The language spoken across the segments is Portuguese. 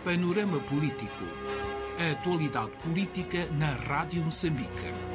Panorama Político. A atualidade política na Rádio Moçambique.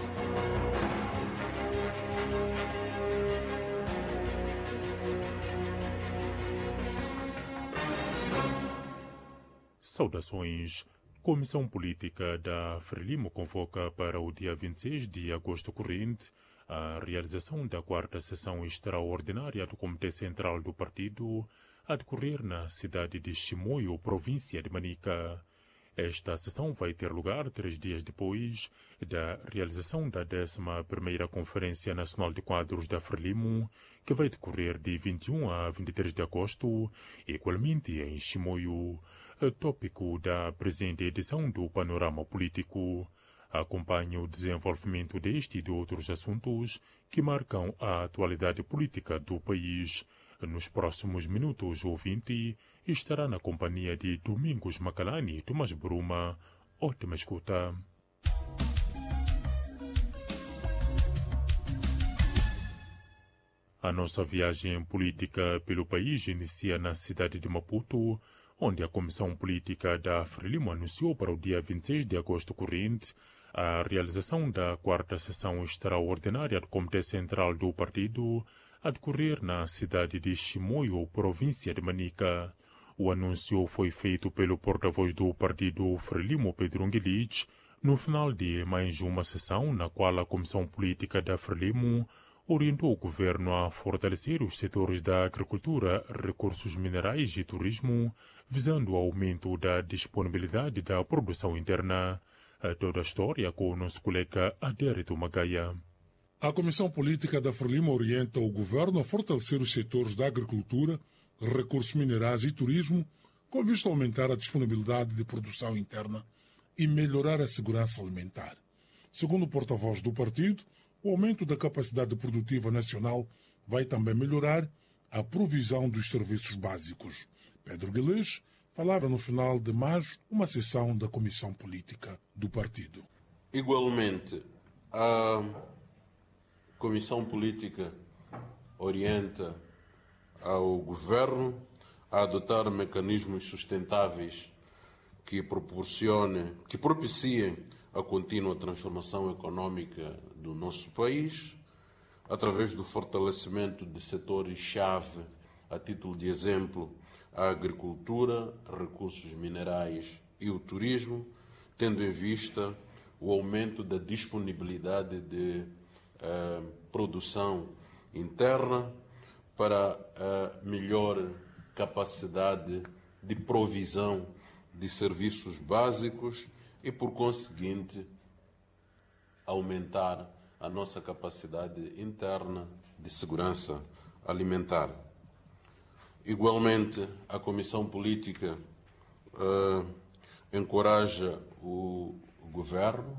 Saudações. Comissão Política da Frelimo convoca para o dia 26 de agosto corrente a realização da quarta sessão extraordinária do Comitê Central do Partido, a decorrer na cidade de Chimoio, província de Manica. Esta sessão vai ter lugar 3 dias depois da realização da 11ª Conferência Nacional de Quadros da Frelimo, que vai decorrer de 21 a 23 de agosto, igualmente em Chimoio. Tópico da presente edição do Panorama Político. Acompanhe o desenvolvimento deste e de outros assuntos que marcam a atualidade política do país. Nos próximos minutos, o ouvinte estará na companhia de Domingos Macalani e Tomás Bruma. Ótima escuta. A nossa viagem política pelo país inicia na cidade de Maputo, onde a Comissão Política da Frelimo anunciou para o dia 26 de agosto corrente a realização da quarta sessão extraordinária do Comitê Central do Partido, a decorrer na cidade de Chimoio, província de Manica. O anúncio foi feito pelo porta-voz do partido Frelimo, Pedro Nguelich, no final de mais uma sessão na qual a Comissão Política da Frelimo orientou o governo a fortalecer os setores da agricultura, recursos minerais e turismo, visando o aumento da disponibilidade da produção interna. Toda a história com o nosso colega Adérito Magaia. A Comissão Política da Frelimo orienta o governo a fortalecer os setores da agricultura, recursos minerais e turismo, com vista a aumentar a disponibilidade de produção interna e melhorar a segurança alimentar. Segundo o porta-voz do partido, o aumento da capacidade produtiva nacional vai também melhorar a provisão dos serviços básicos. Pedro Guilherme falava no final de maio uma sessão da Comissão Política do partido. Igualmente, a Comissão Política orienta ao Governo a adotar mecanismos sustentáveis que propiciem a contínua transformação econômica do nosso país, através do fortalecimento de setores-chave, a título de exemplo, a agricultura, recursos minerais e o turismo, tendo em vista o aumento da disponibilidade de produção interna para a melhor capacidade de provisão de serviços básicos e, por conseguinte, aumentar a nossa capacidade interna de segurança alimentar. Igualmente, a Comissão Política encoraja o Governo,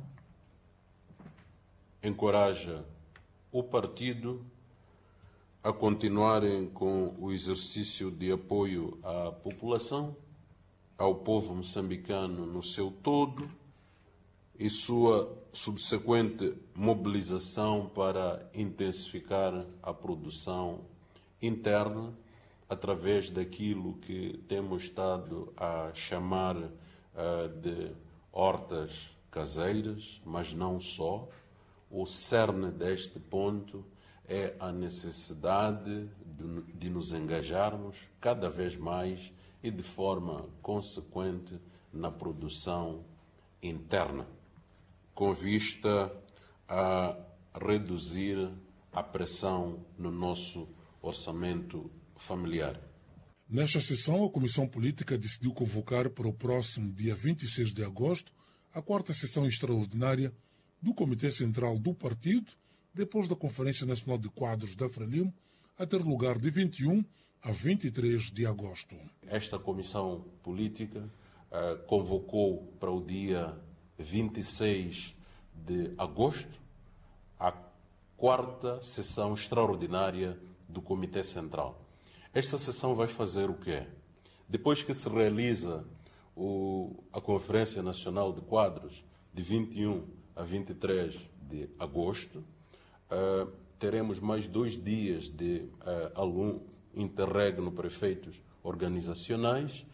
encoraja o partido a continuarem com o exercício de apoio à população, ao povo moçambicano no seu todo e sua subsequente mobilização para intensificar a produção interna através daquilo que temos estado a chamar de hortas caseiras, mas não só. O cerne deste ponto é a necessidade de nos engajarmos cada vez mais e de forma consequente na produção interna, com vista a reduzir a pressão no nosso orçamento familiar. Nesta sessão, a Comissão Política decidiu convocar para o próximo dia 26 de agosto a quarta sessão extraordinária do Comitê Central do Partido, depois da Conferência Nacional de Quadros da Frelimo, a ter lugar de 21 a 23 de agosto. Esta Comissão Política convocou para o dia 26 de agosto a quarta sessão extraordinária do Comitê Central. Esta sessão vai fazer o quê? Depois que se realiza a Conferência Nacional de Quadros de 21 a 23 de agosto, teremos mais 2 dias de interregno prefeitos organizacionais